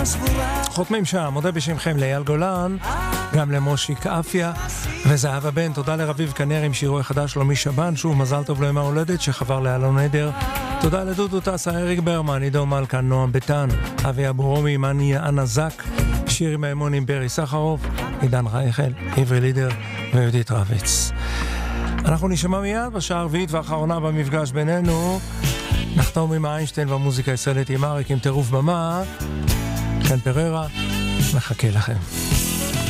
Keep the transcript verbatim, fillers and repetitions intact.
חותמים שם, מודה בשמכם לאייל גולן, גם למושיק אפיה וזהבה בן. תודה לרביב כנר עם שירו החדש שלומי שבן, שוב מזל טוב ליום ההולדת שחבר לאלון עדר. תודה לדודו טסה, אריק ברמן, עידו מלכה, נועם ביטן, אבי אבורומי, מני אנה זק, שיר עם האמון עם ברי סחרוף, עידן רייכל, עברי לידר ויהודית רביץ. אנחנו נשמע מיד בשעה הרביעית והאחרונה במפגש בינינו. נחתום עם איינשטיין והמוזיקה הישראלית עם אריק עם טירוף במה. כאן פררה, מחכה לכם.